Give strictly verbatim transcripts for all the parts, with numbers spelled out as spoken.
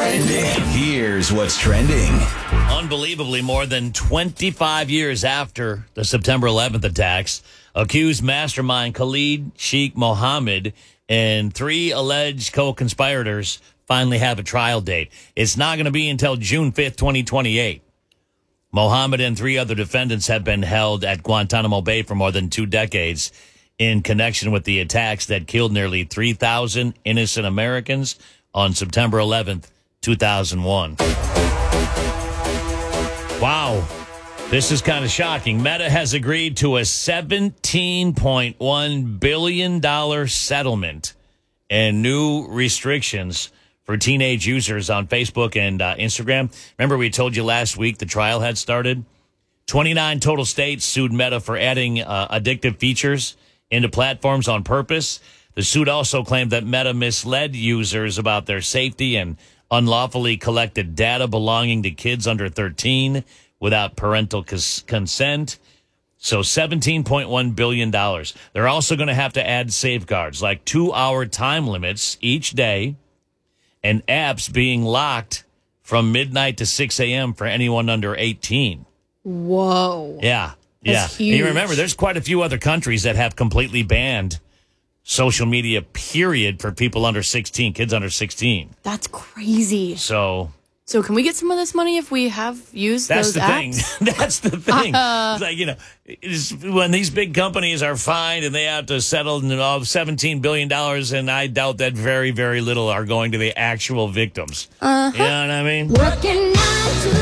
Trending. Here's what's trending. Unbelievably, more than twenty-five years after the September eleventh attacks, accused mastermind Khalid Sheikh Mohammed and three alleged co-conspirators finally have a trial date. It's not going to be until June fifth, twenty twenty-eight. Mohammed and three other defendants have been held at Guantanamo Bay for more than two decades in connection with the attacks that killed nearly three thousand innocent Americans on September eleventh, two thousand one. Wow. This is kind of shocking. Meta has agreed to a seventeen point one billion dollars settlement and new restrictions for teenage users on Facebook and uh, Instagram. Remember, we told you last week the trial had started? twenty-nine total states sued Meta for adding uh, addictive features into platforms on purpose. The suit also claimed that Meta misled users about their safety and unlawfully collected data belonging to kids under thirteen without parental cons- consent. So seventeen point one billion dollars. They're also going to have to add safeguards like two-hour time limits each day and apps being locked from midnight to six a.m. for anyone under eighteen. Whoa. Yeah. That's yeah. huge. And you remember, there's quite a few other countries that have completely banned social media, period, for people under sixteen, kids under sixteen. That's crazy. So... So can we get some of this money if we have used That's those the apps? thing. That's the thing. Uh, It's like, you know, it's when these big companies are fined and they have to settle in all seventeen billion dollars, and I doubt that very, very little are going to the actual victims. Uh-huh. You know what I mean? Working nine to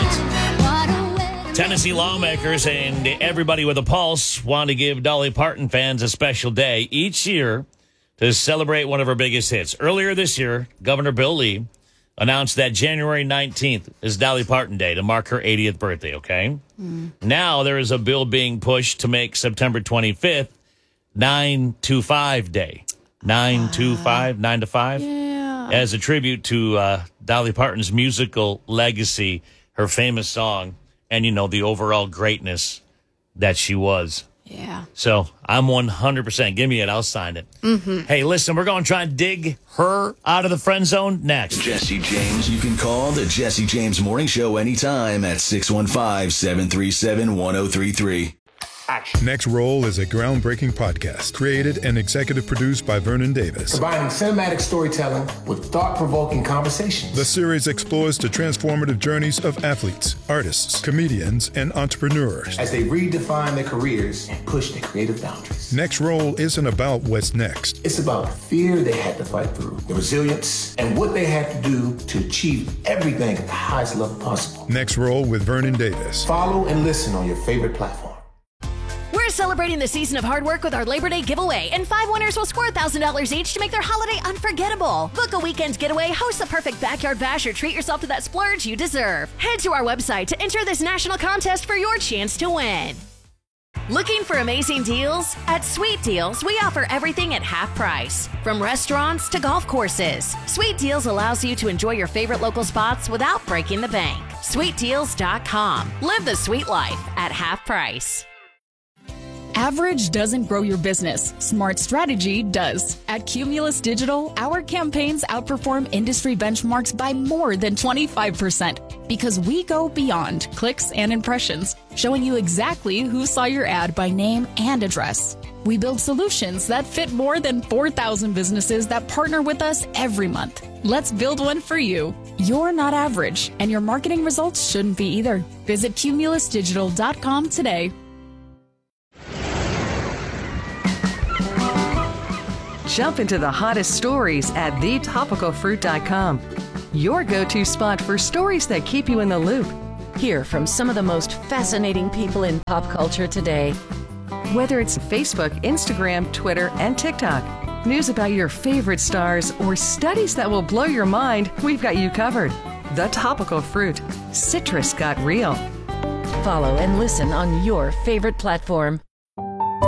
five. Tennessee lawmakers and everybody with a pulse want to give Dolly Parton fans a special day each year to celebrate one of her biggest hits. Earlier this year, Governor Bill Lee announced that January nineteenth is Dolly Parton Day to mark her eightieth birthday, okay? Mm. Now there is a bill being pushed to make September twenty-fifth nine to five Day. nine to five, nine to five? Yeah. As a tribute to uh, Dolly Parton's musical legacy, her famous song, and, you know, the overall greatness that she was. Yeah. So I'm one hundred percent. Give me it. I'll sign it. Mm-hmm. Hey, listen, we're going to try and dig her out of the friend zone next. Jesse James. You can call the Jesse James Morning Show anytime at six one five, seven three seven, one oh three three. Action. Next Roll is a groundbreaking podcast created and executive produced by Vernon Davis. Combining cinematic storytelling with thought-provoking conversations. The series explores the transformative journeys of athletes, artists, comedians, and entrepreneurs as they redefine their careers and push their creative boundaries. Next Roll isn't about what's next. It's about the fear they had to fight through, the resilience, and what they had to do to achieve everything at the highest level possible. Next Roll with Vernon Davis. Follow and listen on your favorite platform. We're celebrating the season of hard work with our Labor Day giveaway, and five winners will score one thousand dollars each to make their holiday unforgettable. Book a weekend getaway, host the perfect backyard bash, or treat yourself to that splurge you deserve. Head to our website to enter this national contest for your chance to win. Looking for amazing deals? At Sweet Deals, we offer everything at half price. From restaurants to golf courses, Sweet Deals allows you to enjoy your favorite local spots without breaking the bank. sweet deals dot com. Live the sweet life at half price. Average doesn't grow your business. Smart strategy does. At Cumulus Digital, our campaigns outperform industry benchmarks by more than twenty-five percent because we go beyond clicks and impressions, showing you exactly who saw your ad by name and address. We build solutions that fit more than four thousand businesses that partner with us every month. Let's build one for you. You're not average, and your marketing results shouldn't be either. Visit cumulus digital dot com today. Jump into the hottest stories at the topical fruit dot com. Your go-to spot for stories that keep you in the loop. Hear from some of the most fascinating people in pop culture today. Whether it's Facebook, Instagram, Twitter, and TikTok, news about your favorite stars, or studies that will blow your mind, we've got you covered. The Topical Fruit. Citrus got real. Follow and listen on your favorite platform.